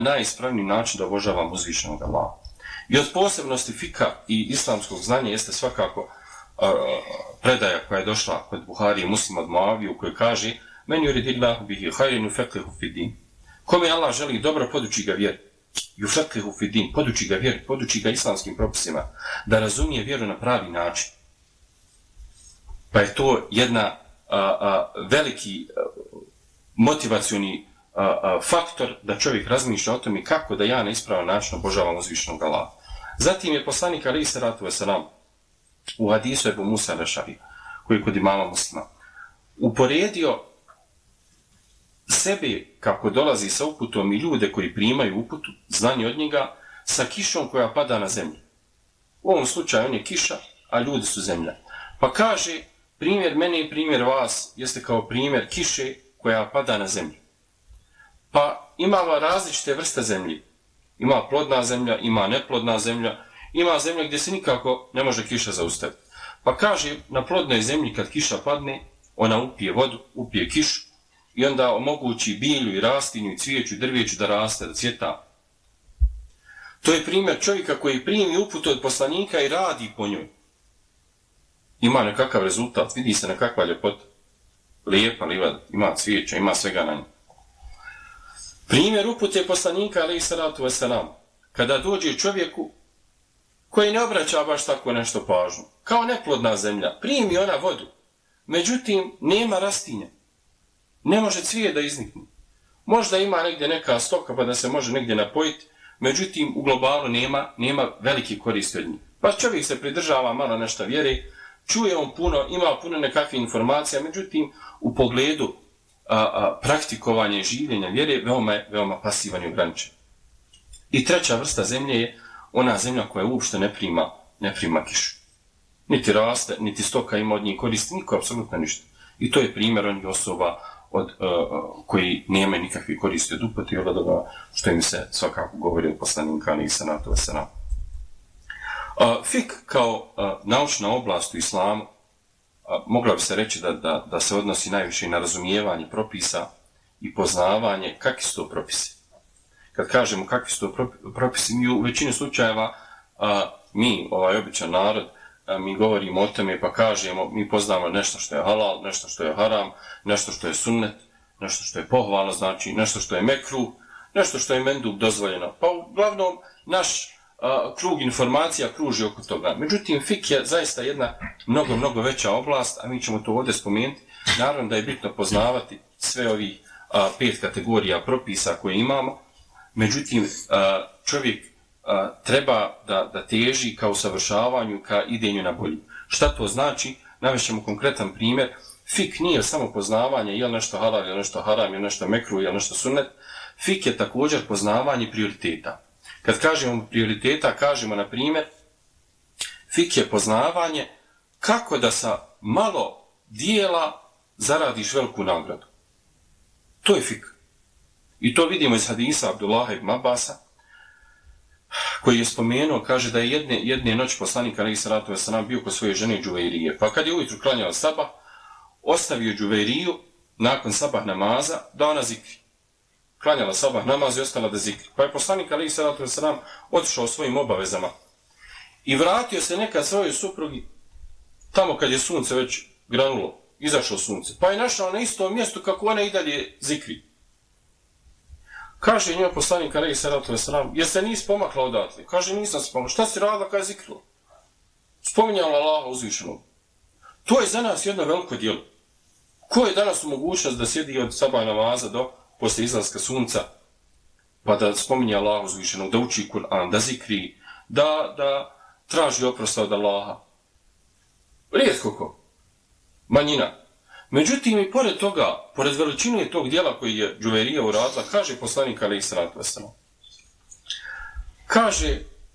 najispravniji način da obožavamo uzvišenog Allaha. I od posebnosti fika i islamskog znanja jeste svakako predaja koja je došla kod Buhari i Muslima od Muavije u kojoj kaže: "Men yuridillahu bihi khayran yufaqihu fid din." Kome Allah želi dobro, poduči ga vjeri. Yufaqihu fid din, poduči ga vjeri, poduči ga islamskim propisima, da razumije vjeru na pravi način. Pa je to jedna veliki motivacioni faktor da čovjek razmišlja o tome kako da ja na ispravan način obožavam uzvišenog Allaha. Zatim je poslanik alejhi salatu vesselam u hadisu Ebu Musa al-Ešari, koji je kod imama Muslima, uporedio sebe kako dolazi sa uputom i ljude koji primaju uputu, znanje od njega, sa kišom koja pada na zemlju. U ovom slučaju on je kiša, a ljudi su zemlja. Pa kaže, primjer mene i primjer vas jeste kao primjer kiše koja pada na zemlju. Pa imamo različite vrste zemlji. Ima plodna zemlja, ima neplodna zemlja, ima zemlja gdje se nikako ne može kiša zaustaviti. Pa kaže, na plodnoj zemlji kad kiša padne, ona upije vodu, upije kišu i onda omogući bilju i rastinju i cvijeću i drvijeću da raste, da cvjeta. To je primjer čovjeka koji primi uputu od poslanika i radi po njoj. Ima nekakav rezultat, vidi se nekakva ljepota. Lijepa livada, ima cvijeća, ima svega na njoj. Primjer upute poslanika, alejhi salatu vesselam, kada dođe čovjeku koji ne obraća baš tako nešto pažnju, kao neplodna zemlja, primi ona vodu, međutim nema rastinja, ne može cvijet da iznikne. Možda ima negdje neka stoka pa da se može negdje napojiti, međutim u globalu nema velike koristi od njih. Pa čovjek se pridržava malo nešto vjere, čuje on puno, ima puno nekakve informacija, međutim u pogledu praktikovanja i življenja vjere veoma pasivan i ograničen. I treća vrsta zemlje je ona zemlja koja uopšte ne prima kišu. Niti raste, niti stoka ima od njih koristi, niko apsolutno ništa. I to je primjer onih osoba koji nemaju nikakve koristi od upute i od toga što im se svakako govori od poslanika alejhi salatu vesselam. Fik kao naučna oblast u islamu mogla bi se reći da se odnosi najviše na razumijevanje propisa i poznavanje kakvi su to propisi. Kad kažemo kakvi su to propisi, mi u većini slučajeva, mi, običan narod, mi govorimo o tome pa kažemo, mi poznamo nešto što je halal, nešto što je haram, nešto što je sunnet, nešto što je pohvalno, znači nešto što je mekruh, nešto što je mendub dozvoljeno. Pa uglavnom naš krug informacija kruži oko toga. Međutim, fik je zaista jedna mnogo veća oblast, a mi ćemo to ovdje spomenuti. Naravno da je bitno poznavati sve ovih 5 kategorija propisa koje imamo. Međutim, čovjek treba da teži ka usavršavanju, ka idenju na bolje. Šta to znači? Navešćemo konkretan primjer. Fik nije samo poznavanje je li nešto halal, je li nešto haram, je li nešto mekruh, je li nešto sunnet. Fik je također poznavanje prioriteta. Kad kažemo prioriteta, kažemo na primjer, fik je poznavanje kako da sa malo dijela zaradiš veliku nagradu. To je fik. I to vidimo iz hadisa Abdullaha ibn Abasa, koji je spomenuo, kaže da je jedne noći poslanik alejhi salatu vesselam bio kod svoje žene Džuveirije. Pa kad je ujutru klanjao sabah, ostavio Džuveiriju nakon sabah namaza da ona zikri. Klanjala sabah namaz i ostala da zikri. Pa je poslanik alejhi salatu vesselam otišao svojim obavezama i vratio se nekad svojoj suprugi tamo kad je sunce već granulo, izašlo sunce. Pa je našao na istom mjestu kako ona i dalje zikri. Kaže njoj poslanik alejhi salatu vesselam: "Jeste nisi pomakla odatle?" Kaže: "Nisam se pomakla." "Šta si radila kad je zikrila?" Spominjala Allaha uzvišenog. To je za nas jedno veliko djelo. Ko je danas u mogućnost da sjedi od sabah namaza do poslije izlaska sunca, pa da spominje Allaha uzvišenog, da uči Kur'an, da zikri, da traži oprosta od Allaha? Rijetko ko. Manjina. Međutim, i pored toga, pored veličine tog djela koji je Džuveirija uradila, kaže poslanik alejhi salatu vesselam. Kaže: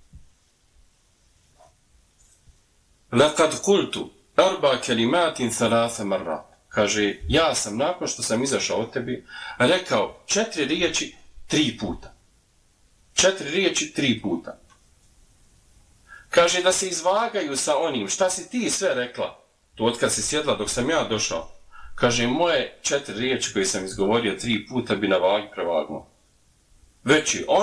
"Laqad qultu arba kalimatin thalatha marrat." Kaže, ja sam nakon što sam izašao od tebe rekao 4 riječi 3 puta. 4 riječi 3 puta. Kaže da se izvagaju sa onim šta si ti sve rekla, to otkad si sjedla dok sam ja došao. Kaže, moje 4 riječi koje sam izgovorio 3 puta bi na vagi prevagnuo. Već je